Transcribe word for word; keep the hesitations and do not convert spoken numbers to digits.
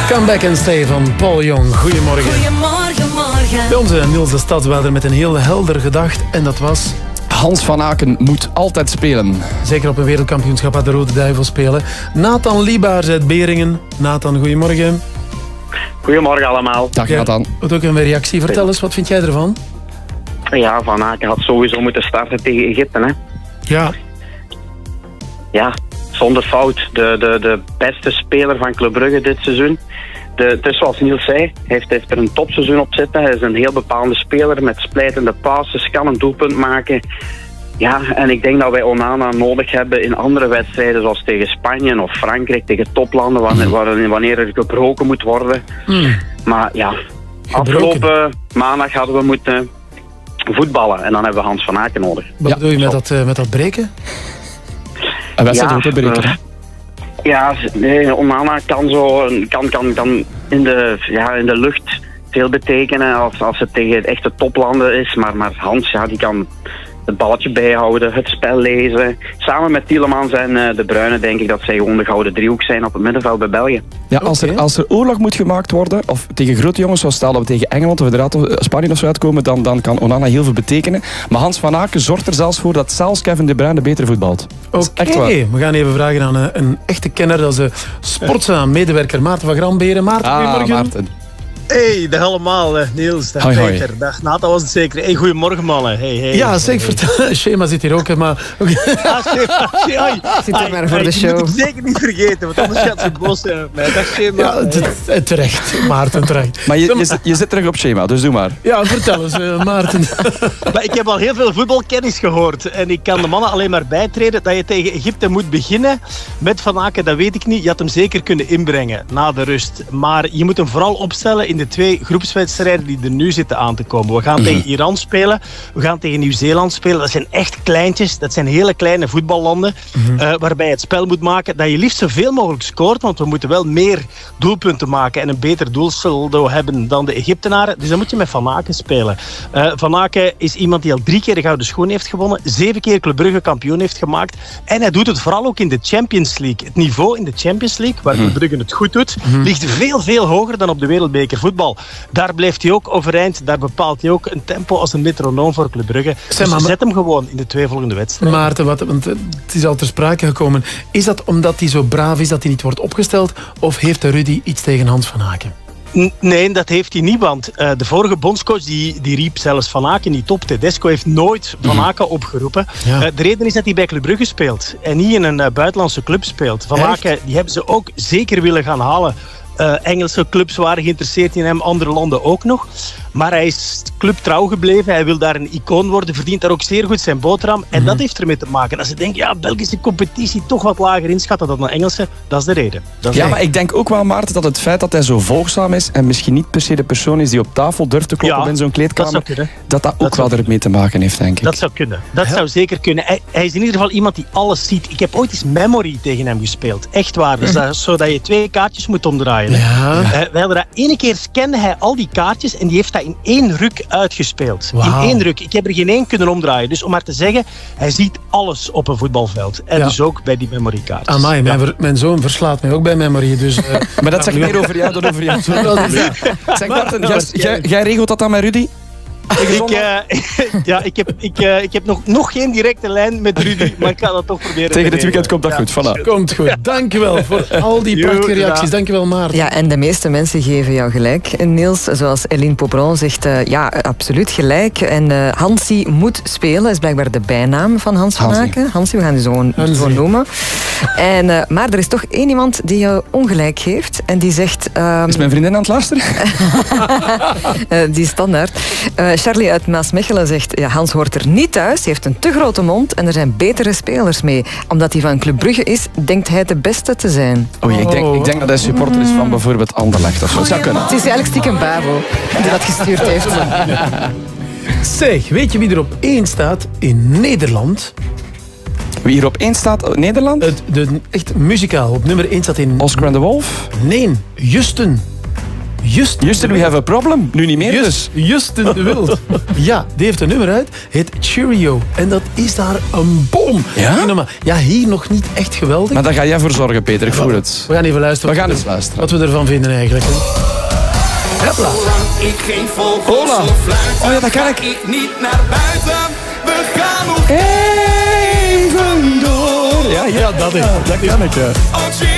Come Back and Stay van Paul Jong. Goedemorgen. Goedemorgen, morgen. Bij onze Niels de Stadswouder met een heel helder gedacht. En dat was... Hans van Aken moet altijd spelen. Zeker op een wereldkampioenschap had de Rode Duivel spelen. Nathan Liebaars uit Beringen. Nathan, goedemorgen. Goedemorgen allemaal. Dag Ja, Nathan. wat ook een reactie. Vertel eens, wat vind jij ervan? Ja, Van Aken had sowieso moeten starten tegen Egypte, hè. Ja. Ja, zonder fout. De, de, de beste speler van Club Brugge dit seizoen. De, het is zoals Niels zei, hij heeft, heeft er een topseizoen op zitten. Hij is een heel bepaalde speler met splijtende passes, kan een doelpunt maken. Ja, en ik denk dat wij Onana nodig hebben in andere wedstrijden, zoals tegen Spanje of Frankrijk, tegen toplanden, wanneer, wanneer er gebroken moet worden. Mm. Maar ja, Gebroken. afgelopen maandag hadden we moeten voetballen en dan hebben we Hans van Aken nodig. Wat Ja, bedoel je met zo. dat, uh, met dat breken? En wedstrijd Ja, ook te berekenen. uh, Ja, nee, Onana kan, zo, kan, kan, kan in, de, ja, in de lucht veel betekenen als, als het tegen echte toplanden is. Maar, maar Hans, ja, die kan het balletje bijhouden, het spel lezen. Samen met Tielemans en uh, De Bruyne denk ik dat zij gewoon de gouden driehoek zijn op het middenveld bij België. Ja, als, Oké. er, als er oorlog moet gemaakt worden, of tegen grote jongens, zoals stel dat we tegen Engeland of inderdaad Spanje of zo uitkomen, dan, dan kan Onana heel veel betekenen. Maar Hans van Aken zorgt er zelfs voor dat zelfs Kevin De Bruyne beter voetbalt. Dat is Oké, echt waar. we gaan even vragen aan uh, een echte kenner. Dat is de sportzaam-medewerker Maarten van Gramberen. Maarten, Ah, goedemorgen. Maarten. Hey, dag allemaal. eh, Niels, dag Hoi, hoi. Peter, dag Nathan was het zeker. Hey, goedemorgen mannen. Hey, hey. Ja, zeg, vertel. Schema zit hier ook, hè, maar... Ah, Shema, Shema. Zit er maar voor Hey, de die show. moet ik zeker niet vergeten, want anders gaat ze boos zijn op mij. Dag Shema. Ja, t- t- terecht, Maarten, terecht. Maar je, je, zit- je zit terug op schema, dus doe maar. Ja, vertel eens, uh, Maarten. Maar ik heb al heel veel voetbalkennis gehoord. En ik kan de mannen alleen maar bijtreden dat je tegen Egypte moet beginnen. Met Van Aken, dat weet ik niet. Je had hem zeker kunnen inbrengen na de rust. Maar je moet hem vooral opstellen in de twee groepswedstrijden die er nu zitten aan te komen. We gaan tegen Iran spelen. We gaan tegen Nieuw-Zeeland spelen. Dat zijn echt kleintjes. Dat zijn hele kleine voetballanden. Uh, waarbij je het spel moet maken dat je liefst zoveel mogelijk scoort. Want we moeten wel meer doelpunten maken en een beter doelsaldo hebben dan de Egyptenaren. Dus dan moet je met Van Aken spelen. Uh, Van Aken is iemand die al drie keer de Gouden Schoen heeft gewonnen. Zeven keer Club Brugge kampioen heeft gemaakt. En hij doet het vooral ook in de Champions League. Het niveau in de Champions League, waar Club Brugge het goed doet, ligt veel, veel hoger dan op de wereldbeker voetbal. Daar blijft hij ook overeind. Daar bepaalt hij ook een tempo als een metronoom voor Club Brugge. Dus Zeg maar, zet hem gewoon in de twee volgende wedstrijden. Maarten, wat, want het is al ter sprake gekomen. Is dat omdat hij zo braaf is dat hij niet wordt opgesteld? Of heeft de Rudy iets tegen Hans van Aken? N- Nee, dat heeft hij niet, want uh, de vorige bondscoach die, die riep zelfs Van Aken niet op. Tedesco heeft nooit Van Aken opgeroepen. Ja. Uh, de reden is dat hij bij Club Brugge speelt en niet in een uh, buitenlandse club speelt. Van Echt? Aken, die hebben ze ook zeker willen gaan halen. Uh, Engelse clubs waren geïnteresseerd in hem, andere landen ook nog. Maar hij is clubtrouw gebleven. Hij wil daar een icoon worden, verdient daar ook zeer goed zijn boterham. En dat heeft ermee te maken. Als ze denken, ja, Belgische competitie toch wat lager inschatten dan de Engelse, dat is de reden. Dat is Ja, de maar ik denk ook wel, Maarten, dat het feit dat hij zo volgzaam is en misschien niet per se de persoon is die op tafel durft te kloppen Ja, in zo'n dat zou kleedkamer, kunnen. dat dat ook Dat zou wel ermee te maken heeft, denk ik. Dat zou kunnen. Dat zou zeker kunnen. Hij, hij is in ieder geval iemand die alles ziet. Ik heb ooit eens Memory tegen hem gespeeld. Echt waar. Dus dat, zodat je twee kaartjes moet omdraaien. Ja. Uh, wij hadden dat ene keer scande hij al die kaartjes en die heeft dat in één ruk uitgespeeld. Wauw. In één ruk. Ik heb er geen één kunnen omdraaien. Dus om maar te zeggen, hij ziet alles op een voetbalveld. En Ja. dus ook bij die Memory kaartjes. Amai, mijn, Ja. ver- mijn zoon verslaat mij ook bij Memory. Dus, uh, Maar dat zegt meer over jou dan over jou. Zeg, Maarten, jij- jij- jij regelt dat dan met Rudy? Ik, uh, ja, ik heb, ik, uh, ik heb nog, nog geen directe lijn met Rudy, maar ik ga dat toch proberen. Tegen te dit weekend komt dat Ja. goed, voilà. Komt goed. Dankjewel voor al die Jo, prachtige ja. reacties. Dankjewel, Maarten. Ja, en de meeste mensen geven jou gelijk, Niels. Zoals Eline Pobron zegt, uh, ja, absoluut gelijk. En uh, Hansi moet spelen, is blijkbaar de bijnaam van Hans van Hansi. Aken. Hansi, we gaan die zo, Hansi. zo noemen. En, uh, maar er is toch één iemand die jou ongelijk geeft. En die zegt... Um, Is mijn vriendin aan het luisteren? uh, die standaard. Uh, Charlie uit Maasmechelen zegt, ja, Hans hoort er niet thuis. Hij heeft een te grote mond en er zijn betere spelers mee. Omdat hij van Club Brugge is, denkt hij de beste te zijn. Oh, ik, denk, ik denk dat hij supporter is van bijvoorbeeld Anderlecht of zo. Dat zou kunnen. Het is eigenlijk stiekem Babo die dat gestuurd heeft. Zeg, weet je wie er op één staat in Nederland? Wie hier op één staat, oh, Nederland? Het, de, echt muzikaal op nummer één staat in... Oscar en de Wolf? Nee, Justin. Justin, Justin, we have a problem. Nu niet meer Just, dus. Justin de Wild. Ja, die heeft een nummer uit. Heet Cheerio. En dat is daar een bom. Ja? Niet normaal. Ja, hier nog niet echt geweldig. Maar daar ga jij voor zorgen, Peter. Ik voel het. We gaan even luisteren. We gaan wat eens luisteren. Wat we ervan vinden eigenlijk. Hè. Hopla. Ik geen vogels Hola. of fluiten, Oh ja, dat kan ik. ga ik niet naar buiten. We gaan nog Even door. Ja, ja, Ja, dat is. dat kan ik. Ja. oh, cheerio.